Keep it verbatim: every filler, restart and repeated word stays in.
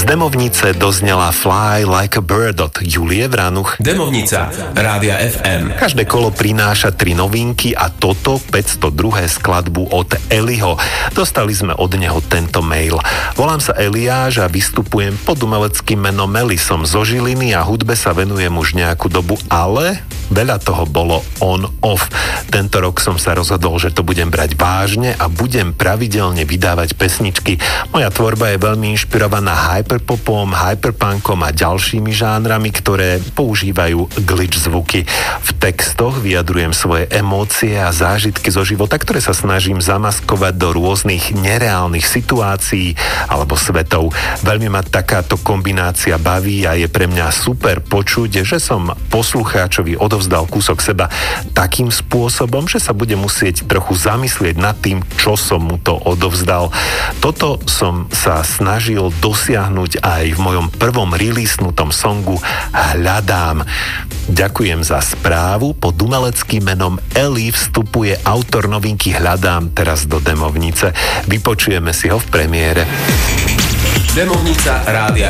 Demovnice doznela Fly Like a Bird od Julie Vranuch. Demovnica Rádia ef em. Každé kolo prináša tri novinky a toto päťstodruhú skladbu od Eliho. Dostali sme od neho tento mail. Volám sa Eliáš a vystupujem pod umeleckým menom Eli. Som zo Žiliny a hudbe sa venujem už nejakú dobu, ale veľa toho bolo on-off. Tento rok som sa rozhodol, že to budem brať vážne a budem pravidelne vydávať pesničky. Moja tvorba je veľmi inšpirovaná hyperpopom, hyperpunkom a ďalšími žánrami, ktoré používajú glitch zvuky. V textoch vyjadrujem svoje emócie a zážitky zo života, ktoré sa snažím zamaskovať do rôznych nereálnych situácií alebo svetov. Veľmi ma takáto kombinácia baví a je pre mňa super počuť, že som poslucháčovi odovzdal kúsok seba takým spôsobom, že sa bude musieť trochu zamyslieť nad tým, čo som mu to odovzdal. Toto som sa snažil dosiahnuť aj v mojom prvom releasnutom songu Hľadám. Ďakujem za správu. Pod umeleckým menom Eli vstupuje autor novinky Hľadám teraz do Demovnice. Vypočujeme si ho v premiére. Demovnica Rádia